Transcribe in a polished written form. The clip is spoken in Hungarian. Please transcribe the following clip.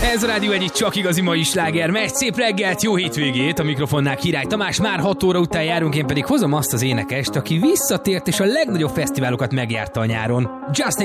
Ez a Rádió egyik csak igazi mai sláger. Megy, szép reggelt, jó hétvégét, a mikrofonnál Király Tamás, már 6 óra után járunk, én pedig hozom azt az énekest, aki visszatért és a legnagyobb fesztiválokat megjárta a nyáron. Justin